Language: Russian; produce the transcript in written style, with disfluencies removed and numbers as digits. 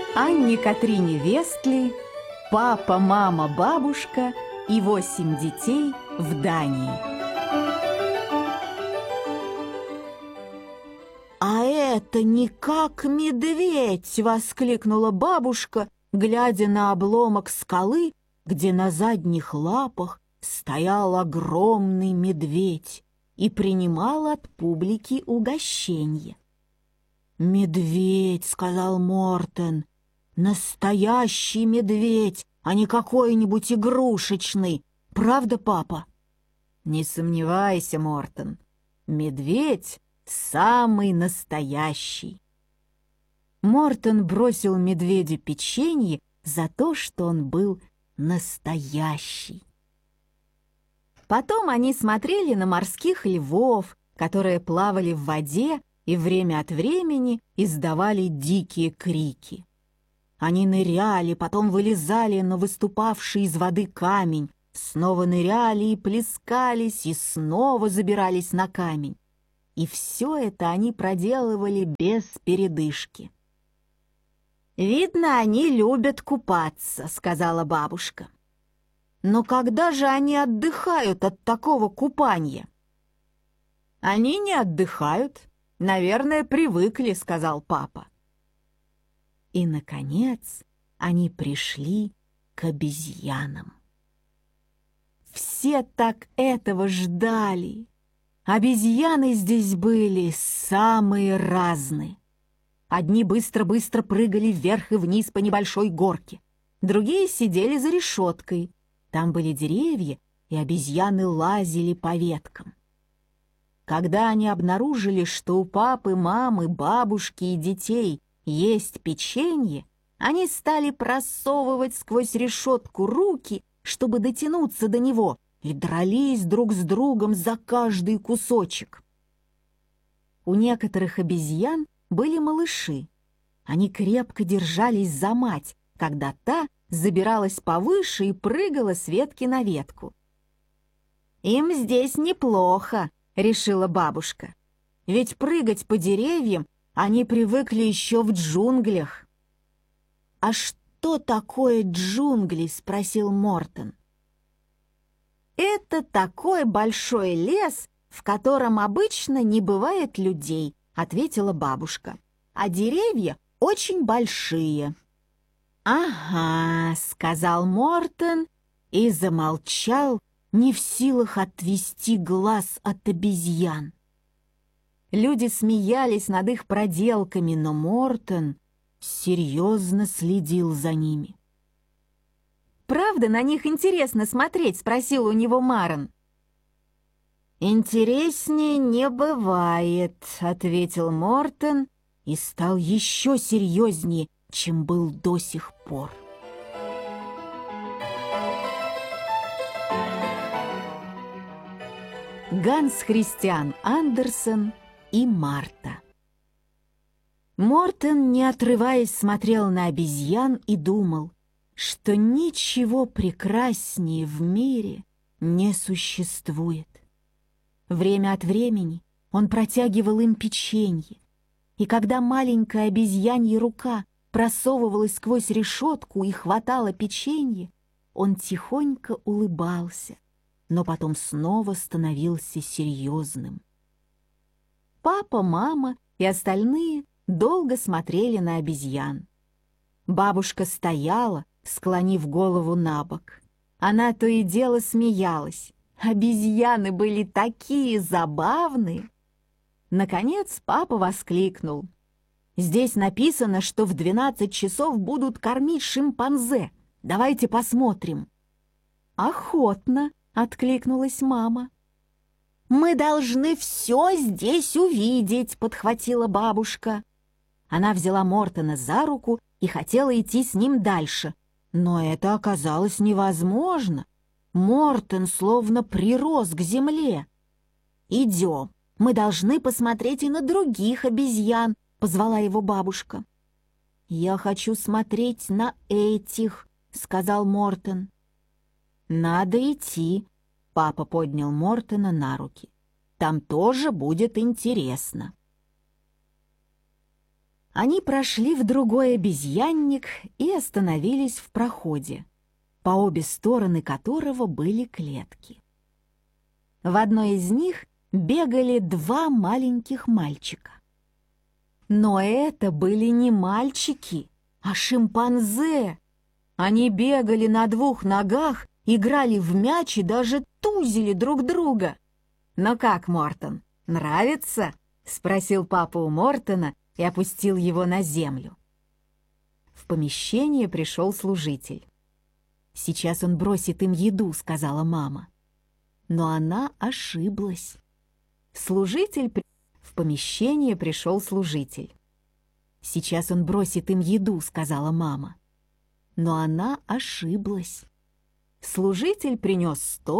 Анне Катрине Вестли, папа, мама, бабушка и 8 детей в Дании. «А это не как медведь!» — воскликнула бабушка, глядя на обломок скалы, где на задних лапах стоял огромный медведь и принимал от публики угощенье. «Медведь!» — сказал Мортен. «Настоящий медведь, а не какой-нибудь игрушечный. Правда, папа?» Не сомневайся, Мортен, медведь самый настоящий. Мортен бросил медведю печенье за то, что он был настоящий. Потом они смотрели на морских львов, которые плавали в воде и время от времени издавали дикие крики. Они ныряли, потом вылезали на выступавший из воды камень, снова ныряли и плескались, и снова забирались на камень. И все это они проделывали без передышки. «Видно, они любят купаться», — сказала бабушка. «Но когда же они отдыхают от такого купания?» «Они не отдыхают. Наверное, привыкли», — сказал папа. И, наконец, они пришли к обезьянам. Все так этого ждали. Обезьяны здесь были самые разные. Одни быстро-быстро прыгали вверх и вниз по небольшой горке, другие сидели за решеткой. Там были деревья, и обезьяны лазили по веткам. Когда они обнаружили, что у папы, мамы, бабушки и детей есть печенье, они стали просовывать сквозь решетку руки, чтобы дотянуться до него, и дрались друг с другом за каждый кусочек. У некоторых обезьян были малыши. Они крепко держались за мать, когда та забиралась повыше и прыгала с ветки на ветку. «Им здесь неплохо», — решила бабушка. «Ведь прыгать по деревьям они привыкли еще в джунглях». «А что такое джунгли?» — спросил Мортен. «Это такой большой лес, в котором обычно не бывает людей», — ответила бабушка. «А деревья очень большие». «Ага», — сказал Мортен и замолчал, не в силах отвести глаз от обезьян. Люди смеялись над их проделками, но Мортен серьезно следил за ними. «Правда, на них интересно смотреть?» — спросил у него Марен. «Интереснее не бывает», — ответил Мортен и стал еще серьезнее, чем был до сих пор. Ганс Христиан Андерсен и Марта. Мортен, не отрываясь, смотрел на обезьян и думал, что ничего прекраснее в мире не существует. Время от времени он протягивал им печенье, и когда маленькая обезьянья рука просовывалась сквозь решетку и хватала печенье, он тихонько улыбался, но потом снова становился серьезным. Папа, мама и остальные долго смотрели на обезьян. Бабушка стояла, склонив голову на бок. Она то и дело смеялась. Обезьяны были такие забавные. Наконец папа воскликнул: «Здесь написано, что в 12 часов будут кормить шимпанзе. Давайте посмотрим». «Охотно», — откликнулась мама. «Мы должны все здесь увидеть», — подхватила бабушка. Она взяла Мортена за руку и хотела идти с ним дальше, но это оказалось невозможно. Мортен словно прирос к земле. «Идем, мы должны посмотреть и на других обезьян», — позвала его бабушка. «Я хочу смотреть на этих», — сказал Мортен. «Надо идти», — папа поднял Мортена на руки. «Там тоже будет интересно». Они прошли в другой обезьянник и остановились в проходе, по обе стороны которого были клетки. В одной из них бегали два маленьких мальчика. Но это были не мальчики, а шимпанзе. Они бегали на двух ногах, играли в мяч и даже тузили друг друга. «Ну как, Мортон, нравится?» — спросил папа у Мортона и опустил его на землю. В помещение пришел служитель. «Сейчас он бросит им еду», — сказала мама. Но она ошиблась. В помещение пришел служитель. «Сейчас он бросит им еду», — сказала мама. Но она ошиблась. Служитель принес стол,